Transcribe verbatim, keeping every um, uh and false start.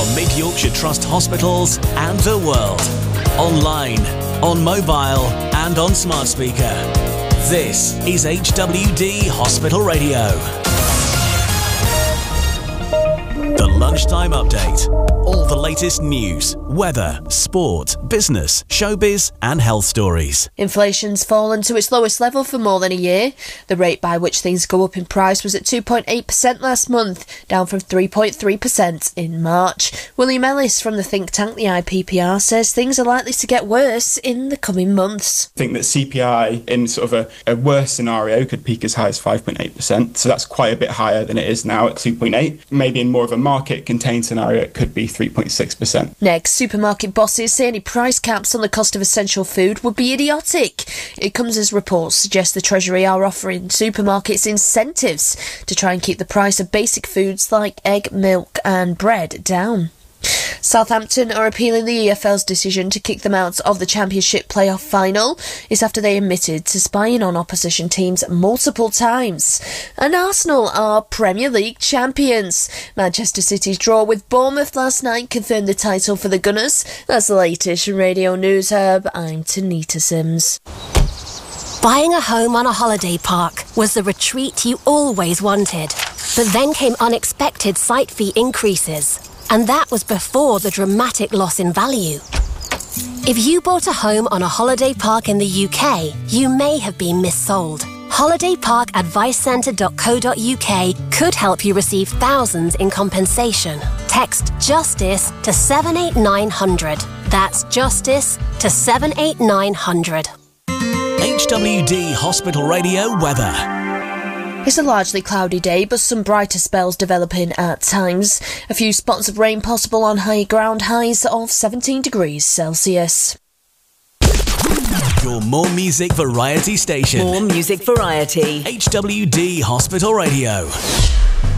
from Mid Yorkshire Trust hospitals and the world. Online, on mobile and on smart speaker. This is H W D Hospital Radio. The Lunchtime Update. All the latest news, weather, sport, business, showbiz and health stories. Inflation's fallen to its lowest level for more than a year. The rate by which things go up in price was at two point eight percent last month, down from three point three percent in March. William Ellis from the think tank the I P P R says things are likely to get worse in the coming months. I think that C P I in sort of a, a worse scenario could peak as high as five point eight percent, so that's quite a bit higher than it is now at two point eight. Maybe in more of a market-contained scenario it could be three point six percent. Next, supermarket bosses say any price caps on the cost of essential food would be idiotic. It comes as reports suggest the Treasury are offering supermarkets incentives to try and keep the price of basic foods like egg, milk and bread down. Southampton are appealing the E F L's decision to kick them out of the Championship playoff final. It's after they admitted to spying on opposition teams multiple times. And Arsenal are Premier League champions. Manchester City's draw with Bournemouth last night confirmed the title for the Gunners. That's the latest from Radio News Hub. I'm Tanita Sims. Buying a home on a holiday park was the retreat you always wanted. But then came unexpected site fee increases. And that was before the dramatic loss in value. If you bought a home on a holiday park in the U K, you may have been missold. holiday park advice centre dot co dot U K could help you receive thousands in compensation. Text JUSTICE to seven eight nine hundred. That's JUSTICE to seven eight nine hundred. H W D Hospital Radio weather. It's a largely cloudy day, but some brighter spells developing at times. A few spots of rain possible on high ground, highs of seventeen degrees Celsius. Your more music variety station. More music variety. H W D Hospital Radio.